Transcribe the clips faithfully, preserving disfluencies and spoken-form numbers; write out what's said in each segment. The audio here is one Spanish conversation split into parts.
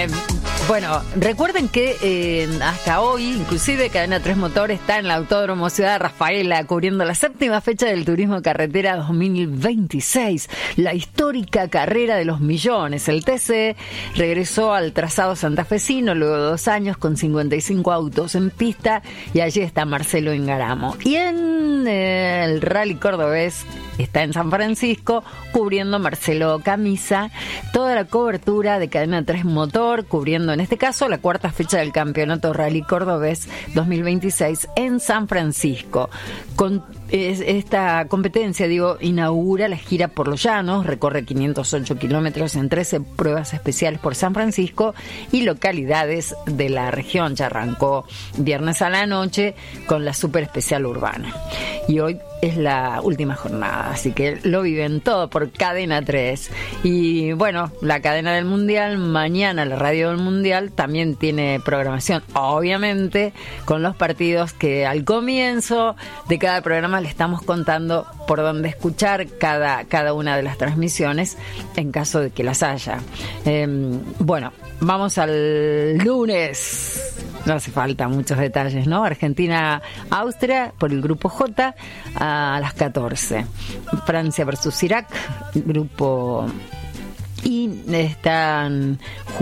Eh, bueno, recuerden que eh, hasta hoy, inclusive Cadena tres Motor está en el Autódromo Ciudad de Rafaela cubriendo la séptima fecha del Turismo Carretera dos mil veintiséis, la histórica carrera de los millones. El T C regresó al trazado santafesino luego de dos años con cincuenta y cinco autos en pista y allí está Marcelo Ingaramo. Y en eh, el Rally Cordobés está en San Francisco cubriendo Marcelo Camisa, toda la cobertura de Cadena tres Motor, cubriendo en este caso la cuarta fecha del Campeonato Rally Cordobés dos mil veintiséis en San Francisco. Con es, esta competencia, digo, inaugura la gira por los llanos, recorre quinientos ocho kilómetros en trece pruebas especiales por San Francisco y localidades de la región. Ya arrancó viernes a la noche con la super especial urbana. Y hoy es la última jornada, así que lo viven todo por Cadena tres. Y bueno, la cadena del Mundial, mañana la radio del Mundial también tiene programación, obviamente, con los partidos que al comienzo de cada programa le estamos contando por dónde escuchar cada, cada una de las transmisiones en caso de que las haya. Eh, bueno, vamos al lunes. No hace falta muchos detalles, ¿no? Argentina-Austria por el grupo J a las catorce. Francia versus Irak, grupo... Y están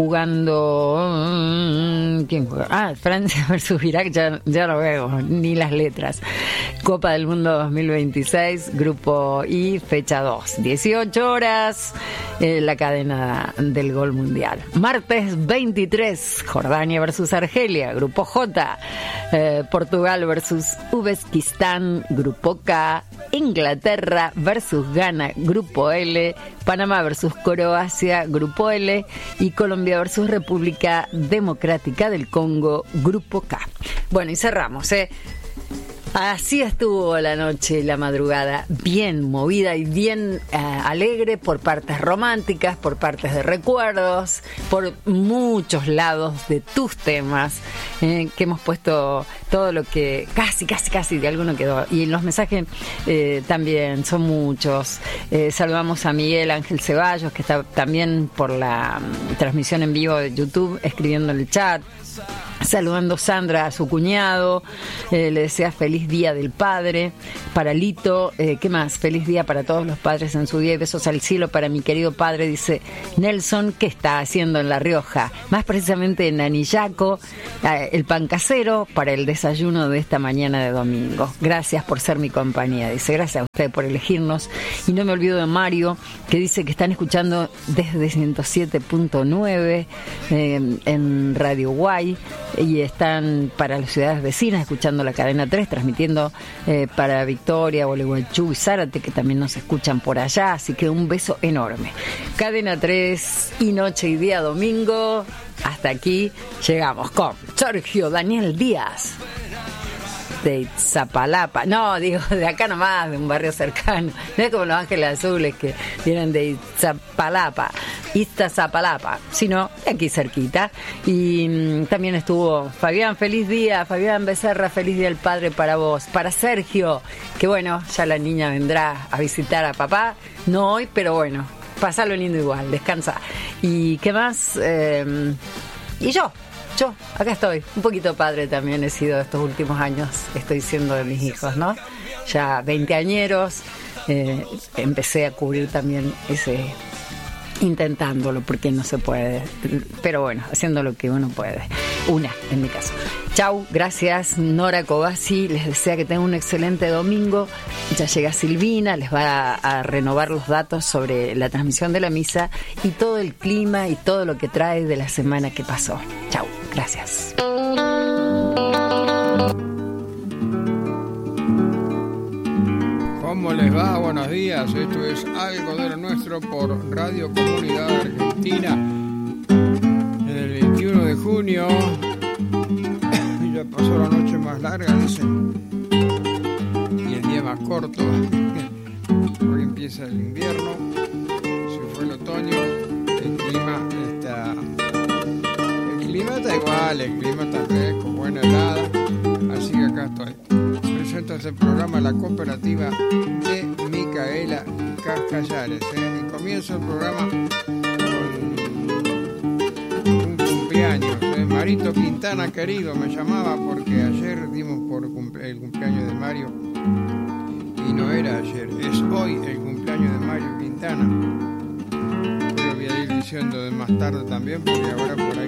jugando... ¿Quién juega? Ah, Francia versus Irak, ya, ya lo veo, ni las letras. Copa del Mundo dos mil veintiséis, grupo I, fecha dos. dieciocho horas, eh, la cadena del gol mundial. Martes veintitrés, Jordania versus Argelia, grupo J. Eh, Portugal versus Uzbekistán, grupo K. Inglaterra versus Ghana, grupo L. Panamá versus Croacia, grupo L, y Colombia versus República Democrática del Congo, grupo K. Bueno, y cerramos, ¿eh? Así estuvo la noche y la madrugada, bien movida y bien eh, alegre por partes románticas, por partes de recuerdos, por muchos lados de tus temas, eh, que hemos puesto todo lo que casi, casi, casi de alguno quedó. Y los mensajes eh, también son muchos. Eh, saludamos a Miguel Ángel Ceballos, que está también por la um, transmisión en vivo de YouTube, escribiendo en el chat. Saludando Sandra a su cuñado, eh, le desea feliz día del padre. Para Lito, eh, ¿qué más? Feliz día para todos los padres en su día y besos al cielo para mi querido padre, dice Nelson, que está haciendo en La Rioja, más precisamente en Anillaco, eh, el pan casero para el desayuno de esta mañana de domingo. Gracias por ser mi compañía, dice, gracias a usted por elegirnos. Y no me olvido de Mario, que dice que están escuchando desde ciento siete punto nueve eh, en Radio Guay, y están para las ciudades vecinas escuchando la cadena tres, transmitiendo eh, para Victoria, Gualeguaychú y Zárate, que también nos escuchan por allá, así que un beso enorme. Cadena tres y noche y día domingo, hasta aquí llegamos con Sergio Daniel Díaz de Iztapalapa, no, digo, de acá nomás, de un barrio cercano, no es como Los Ángeles Azules que vienen de Iztapalapa, Iztapalapa, sino de aquí cerquita. Y mmm, también estuvo Fabián, feliz día, Fabián Becerra, feliz día del padre para vos, para Sergio, que bueno, ya la niña vendrá a visitar a papá, no hoy, pero bueno, pasalo lindo igual, descansa. ¿Y qué más? Eh, y yo Yo, acá estoy, un poquito padre también he sido estos últimos años, estoy siendo de mis hijos, ¿no? Ya veinteañeros, eh, empecé a cubrir también ese, intentándolo, porque no se puede, pero bueno, haciendo lo que uno puede, una en mi caso. Chau, gracias, Nora Cobasi, les desea que tengan un excelente domingo. Ya llega Silvina, les va a, a renovar los datos sobre la transmisión de la misa y todo el clima y todo lo que trae de la semana que pasó. Chau, gracias. ¿Cómo les va? Buenos días, esto es Algo de lo Nuestro por Radio Comunidad Argentina. En el veintiuno de junio... ya pasó la noche más larga, dicen, y el día más corto. Hoy empieza el invierno, se fue el otoño, el clima está, el clima está igual, el clima está fresco, buena helada, así que acá estoy. Presento este programa a la cooperativa de Micaela Cascallares, ¿eh? Y comienzo el programa con un cumpleaños. ¿eh? Marito Quintana, querido, me llamaba porque ayer dimos por cumple- el cumpleaños de Mario. Y no era ayer, es hoy el cumpleaños de Mario Quintana. Pero voy a ir diciendo de más tarde también, porque ahora por ahí